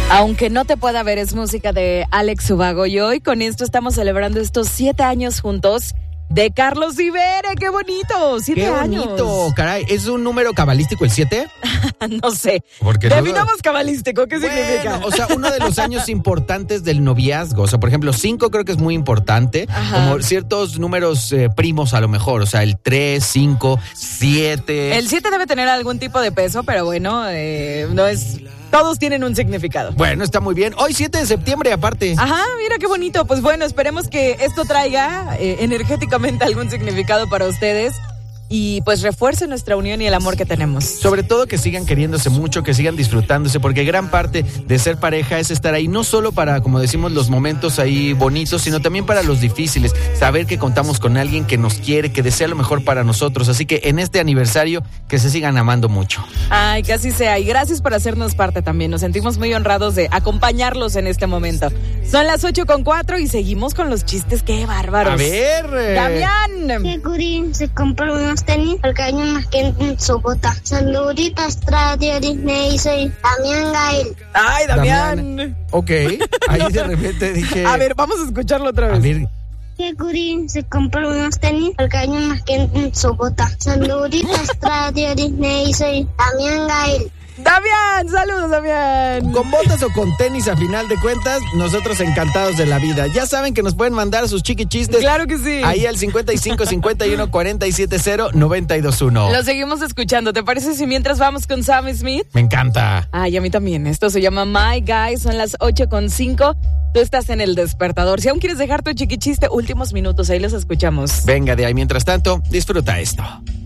Aunque no te pueda ver, es música de Alex Ubago. Y hoy con esto estamos celebrando estos 7 años juntos de Carlos Rivera. ¡Qué bonito! 7 años. ¡Qué bonito! Caray, ¿es un número cabalístico el 7? No sé. Porque definamos cabalístico. ¿Qué significa? O sea, uno de los años importantes del noviazgo. O sea, por ejemplo, 5 creo que es muy importante. Ajá. Como ciertos números primos a lo mejor. O sea, el 3, 5, 7. El 7 debe tener algún tipo de peso, pero bueno, no es... Todos tienen un significado. Bueno, está muy bien. Hoy 7 de septiembre aparte. Ajá, mira qué bonito. Pues bueno, esperemos que esto traiga energéticamente algún significado para ustedes. Y pues refuerce nuestra unión y el amor que tenemos. Sobre todo que sigan queriéndose mucho, que sigan disfrutándose, porque gran parte de ser pareja es estar ahí no solo para, como decimos, los momentos ahí bonitos, sino también para los difíciles. Saber que contamos con alguien que nos quiere, que desea lo mejor para nosotros. Así que en este aniversario, que se sigan amando mucho. Ay, que así sea. Y gracias por hacernos parte también. Nos sentimos muy honrados de acompañarlos en este momento. Son las 8:04 y seguimos con los chistes. ¡Qué bárbaros! A ver. Damián. Que Curín se compró unos tenis porque hay unas que en su bota. Saluditos, Radio Disney, soy Damián Gael. ¡Ay, Damián! Ok, ahí de repente dije... A ver, vamos a escucharlo otra vez. A ver... Que Curín se compró unos tenis porque hay unas que en su bota. Saluditos, Radio Disney, soy Damián Gael. Damián, saludos, Damián. Con botas o con tenis, a final de cuentas, nosotros encantados de la vida. Ya saben que nos pueden mandar sus chiquichistes. Claro que sí. Ahí al 55 51 47 0 92 1. Lo seguimos escuchando. ¿Te parece si mientras vamos con Sam Smith? Me encanta. Ay, a mí también. Esto se llama My Guy. Son las 8:05. Tú estás en El Despertador. Si aún quieres dejar tu chiquichiste, últimos minutos, ahí los escuchamos. Venga de ahí. Mientras tanto, disfruta esto.